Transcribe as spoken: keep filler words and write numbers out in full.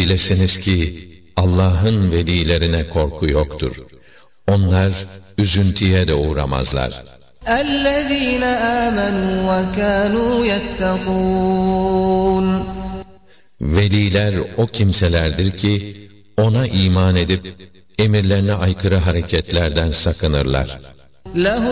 Bilesiniz ki Allah'ın velilerine korku yoktur. Onlar üzüntüye de uğramazlar. اَلَّذ۪ينَ آمَنُوا وَكَانُوا يَتَّقُونَ Veliler o kimselerdir ki ona iman edip emirlerine aykırı hareketlerden sakınırlar.